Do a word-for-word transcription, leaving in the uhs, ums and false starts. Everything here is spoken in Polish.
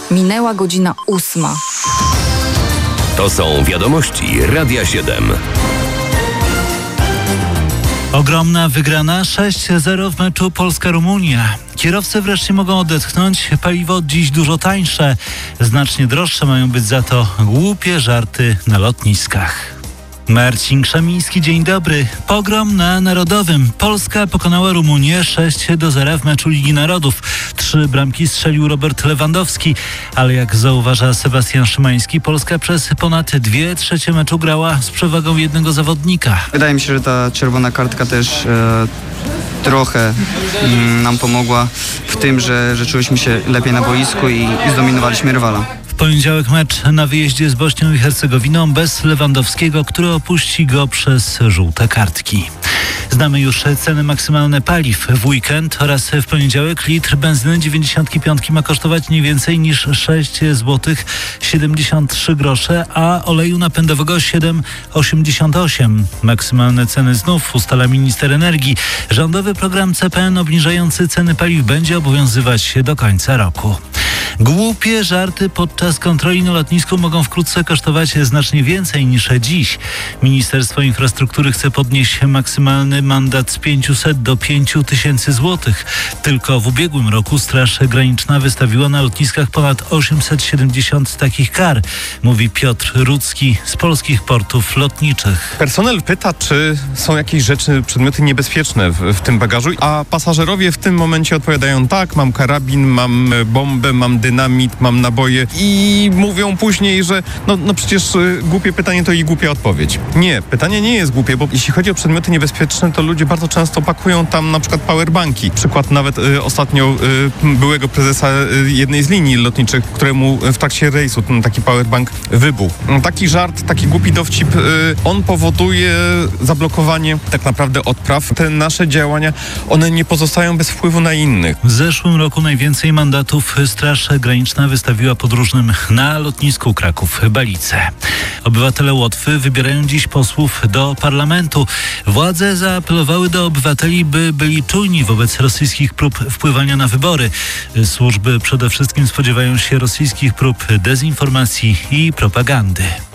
Minęła godzina ósma. To są wiadomości Radia siedem. Ogromna wygrana sześć zero w meczu Polska-Rumunia. Kierowcy wreszcie mogą odetchnąć. Paliwo od dziś dużo tańsze. Znacznie droższe mają być za to głupie żarty na lotniskach. Marcin Krzemiński, dzień dobry. Pogrom na Narodowym. Polska pokonała Rumunię sześć do zera w meczu Ligi Narodów. Trzy bramki strzelił Robert Lewandowski, ale jak zauważa Sebastian Szymański, Polska przez ponad dwie trzecie meczu grała z przewagą jednego zawodnika. Wydaje mi się, że ta czerwona kartka też e, trochę mm, nam pomogła w tym, że, że czuliśmy się lepiej na boisku i, i zdominowaliśmy rywala. W poniedziałek mecz na wyjeździe z Bośnią i Hercegowiną bez Lewandowskiego, który opuści go przez żółte kartki. Znamy już ceny maksymalne paliw. W weekend oraz w poniedziałek litr benzyny dziewięćdziesiąt pięć ma kosztować nie więcej niż sześć złotych siedemdziesiąt trzy grosze, a oleju napędowego siedem osiemdziesiąt osiem. Maksymalne ceny znów ustala minister energii. Rządowy program C P N obniżający ceny paliw będzie obowiązywać do końca roku. Głupie żarty podczas kontroli na lotnisku mogą wkrótce kosztować znacznie więcej niż dziś. Ministerstwo Infrastruktury chce podnieść maksymalny mandat z pięciuset do pięciu tysięcy złotych. Tylko w ubiegłym roku Straż Graniczna wystawiła na lotniskach ponad osiemset siedemdziesiąt takich kar, mówi Piotr Rudzki z Polskich Portów Lotniczych. Personel pyta, czy są jakieś rzeczy, przedmioty niebezpieczne w, w tym bagażu, a pasażerowie w tym momencie odpowiadają: tak, mam karabin, mam bombę, mam dynamit, mam naboje, i mówią później, że no, no przecież y, głupie pytanie to i głupia odpowiedź. Nie, pytanie nie jest głupie, bo jeśli chodzi o przedmioty niebezpieczne, to ludzie bardzo często pakują tam na przykład powerbanki. Przykład nawet y, ostatnio y, byłego prezesa y, jednej z linii lotniczych, któremu w trakcie rejsu ten taki powerbank wybuchł. Taki żart, taki głupi dowcip, y, on powoduje zablokowanie tak naprawdę odpraw. Te nasze działania, one nie pozostają bez wpływu na innych. W zeszłym roku najwięcej mandatów Straż Graniczna wystawiła podróżnym na lotnisku Kraków-Balice. Obywatele Łotwy wybierają dziś posłów do parlamentu. Władze zaapelowały do obywateli, by byli czujni wobec rosyjskich prób wpływania na wybory. Służby przede wszystkim spodziewają się rosyjskich prób dezinformacji i propagandy.